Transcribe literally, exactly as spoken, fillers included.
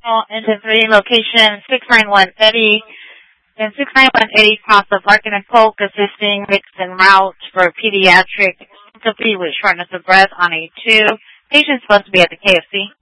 into three location six nine one Eddie and six nine one Eddie cost of Larkin and Polk assisting mixed and route for pediatric syncope with shortness of breath on a two. Patient's supposed to be at the K F C.